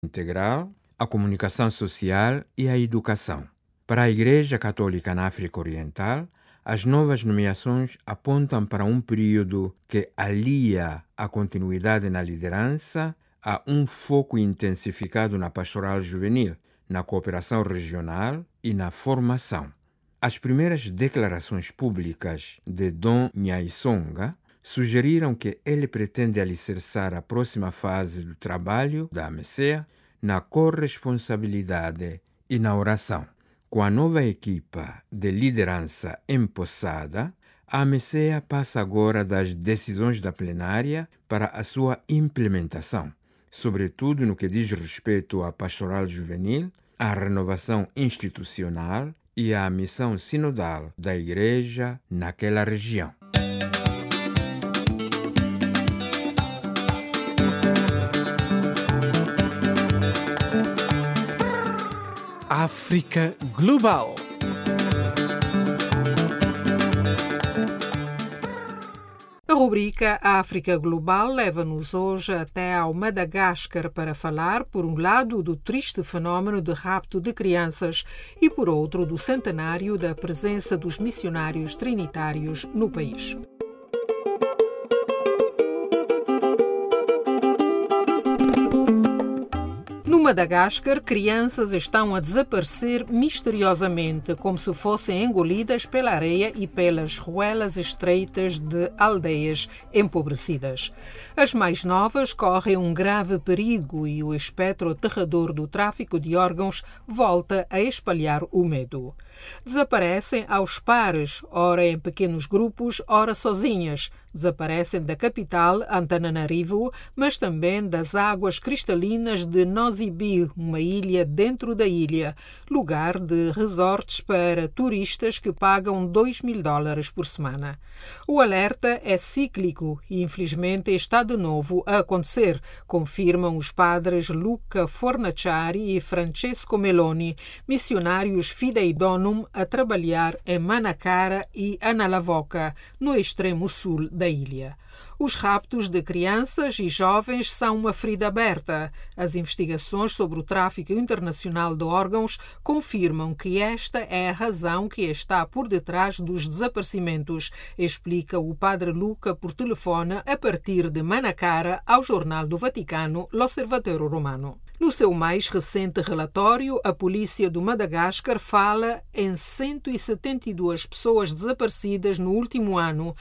integral, a comunicação social e a educação. Para a Igreja Católica na África Oriental, as novas nomeações apontam para um período que alia a continuidade na liderança a um foco intensificado na pastoral juvenil, na cooperação regional e na formação. As primeiras declarações públicas de Dom Nyaisonga sugeriram que ele pretende alicerçar a próxima fase do trabalho da AMECEA na corresponsabilidade e na oração. Com a nova equipa de liderança empossada, a AMECEA passa agora das decisões da plenária para a sua implementação, sobretudo no que diz respeito à pastoral juvenil, à renovação institucional e à missão sinodal da Igreja naquela região. África Global. A rubrica África Global leva-nos hoje até ao Madagascar para falar, por um lado, do triste fenómeno de rapto de crianças e, por outro, do centenário da presença dos missionários trinitários no país. No Madagascar, crianças estão a desaparecer misteriosamente, como se fossem engolidas pela areia e pelas ruelas estreitas de aldeias empobrecidas. As mais novas correm um grave perigo e o espectro aterrador do tráfico de órgãos volta a espalhar o medo. Desaparecem aos pares, ora em pequenos grupos, ora sozinhas. Desaparecem da capital, Antananarivo, mas também das águas cristalinas de Nosy Be, uma ilha dentro da ilha, lugar de resorts para turistas que pagam $2.000 por semana. O alerta é cíclico e, infelizmente, está de novo a acontecer, confirmam os padres Luca Fornaciari e Francesco Meloni, missionários Fideidonum a trabalhar em Manacara e Analavoca, no extremo sul da ilha. Os raptos de crianças e jovens são uma ferida aberta. As investigações sobre o tráfico internacional de órgãos confirmam que esta é a razão que está por detrás dos desaparecimentos, explica o padre Luca por telefone a partir de Manacara ao Jornal do Vaticano, L'Osservatore Romano. No seu mais recente relatório, a polícia do Madagascar fala em 172 pessoas desaparecidas no último ano,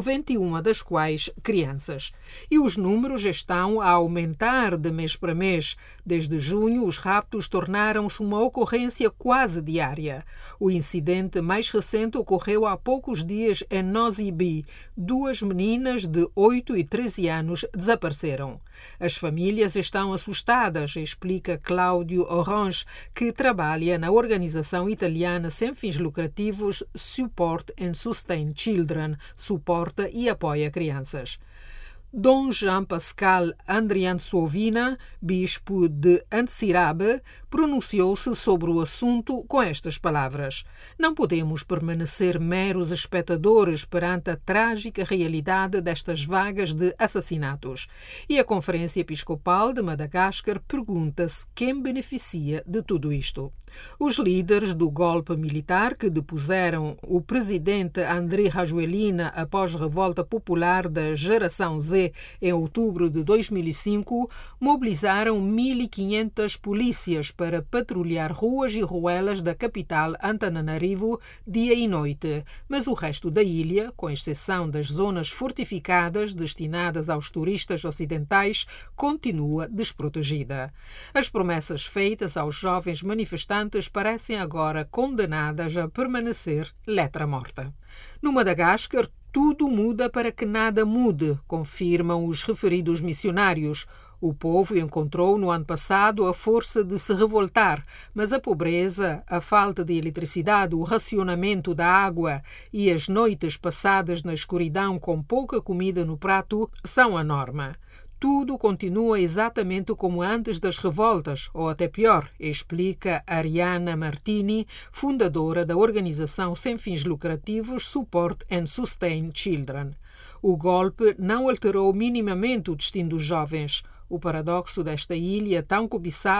91 das quais crianças. E os números estão a aumentar de mês para mês. Desde junho, os raptos tornaram-se uma ocorrência quase diária. O incidente mais recente ocorreu há poucos dias em Nosy Be. 2 meninas de 8 e 13 anos desapareceram. As famílias estão assustadas, explica Cláudio Orange, que trabalha na organização italiana sem fins lucrativos Support and Sustain Children, suporta e apoia crianças. Dom Jean-Pascal Andriansuovina, bispo de Antsirabe, pronunciou-se sobre o assunto com estas palavras: "Não podemos permanecer meros espectadores perante a trágica realidade destas vagas de assassinatos." E a Conferência Episcopal de Madagascar pergunta-se quem beneficia de tudo isto. Os líderes do golpe militar que depuseram o presidente Andry Rajoelina após a revolta popular da Geração Z em outubro de 2005, mobilizaram 1.500 polícias para patrulhar ruas e ruelas da capital Antananarivo dia e noite, mas o resto da ilha, com exceção das zonas fortificadas destinadas aos turistas ocidentais, continua desprotegida. As promessas feitas aos jovens manifestantes parecem agora condenadas a permanecer letra morta. No Madagascar, tudo muda para que nada mude, confirmam os referidos missionários. O povo encontrou no ano passado a força de se revoltar, mas a pobreza, a falta de eletricidade, o racionamento da água e as noites passadas na escuridão com pouca comida no prato são a norma. Tudo continua exatamente como antes das revoltas, ou até pior, explica Ariana Martini, fundadora da organização sem fins lucrativos Support and Sustain Children. O golpe não alterou minimamente o destino dos jovens. O paradoxo desta ilha tão cobiçada